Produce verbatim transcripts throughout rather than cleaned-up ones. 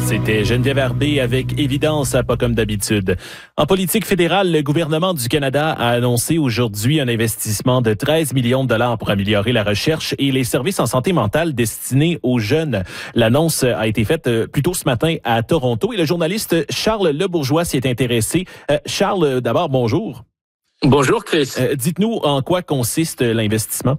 C'était Geneviève Herbé avec Évidence, pas comme d'habitude. En politique fédérale, le gouvernement du Canada a annoncé aujourd'hui un investissement de treize millions de dollars pour améliorer la recherche et les services en santé mentale destinés aux jeunes. L'annonce a été faite plus tôt ce matin à Toronto et le journaliste Charles Lebourgeois s'y est intéressé. Euh, Charles, d'abord, bonjour. Bonjour Chris. Euh, dites-nous en quoi consiste l'investissement.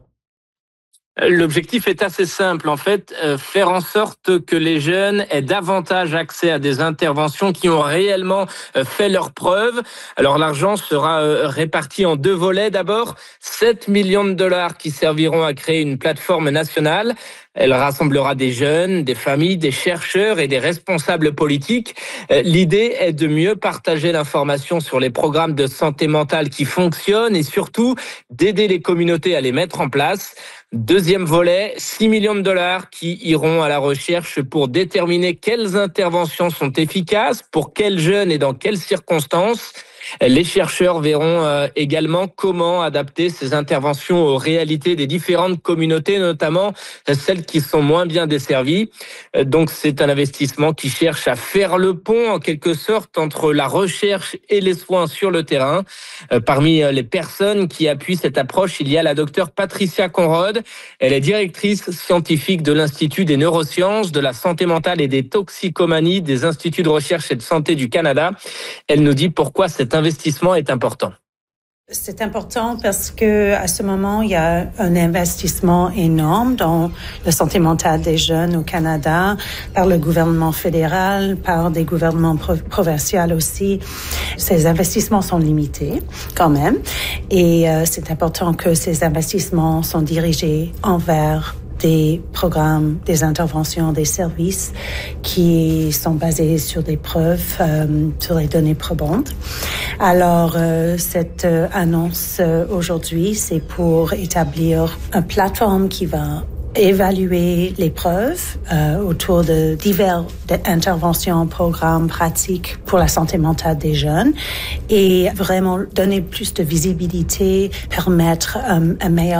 L'objectif est assez simple, en fait, euh, faire en sorte que les jeunes aient davantage accès à des interventions qui ont réellement euh, fait leurs preuves. Alors l'argent sera euh, réparti en deux volets. D'abord, sept millions de dollars qui serviront à créer une plateforme nationale. Elle rassemblera des jeunes, des familles, des chercheurs et des responsables politiques. Euh, l'idée est de mieux partager l'information sur les programmes de santé mentale qui fonctionnent et surtout d'aider les communautés à les mettre en place. Deuxième volet, six millions de dollars qui iront à la recherche pour déterminer quelles interventions sont efficaces, pour quels jeunes et dans quelles circonstances. Les chercheurs verront également comment adapter ces interventions aux réalités des différentes communautés, notamment celles qui sont moins bien desservies. Donc c'est un investissement qui cherche à faire le pont en quelque sorte entre la recherche et les soins sur le terrain. Parmi les personnes qui appuient cette approche, il y a la docteure Patricia Conrod. Elle est directrice scientifique de l'Institut des neurosciences, de la santé mentale et des toxicomanies des instituts de recherche et de santé du Canada. Elle nous dit pourquoi cet investissement est important. C'est important parce que à ce moment, il y a un investissement énorme dans la santé mentale des jeunes au Canada, par le gouvernement fédéral, par des gouvernements pro- provinciaux aussi. Ces investissements sont limités quand même et euh, c'est important que ces investissements sont dirigés envers des programmes, des interventions, des services qui sont basés sur des preuves, euh, sur les données probantes. Alors, euh, cette euh, annonce euh, aujourd'hui, c'est pour établir une plateforme qui va évaluer les preuves euh, autour de diverses interventions, programmes, pratiques pour la santé mentale des jeunes et vraiment donner plus de visibilité, permettre um, un meilleur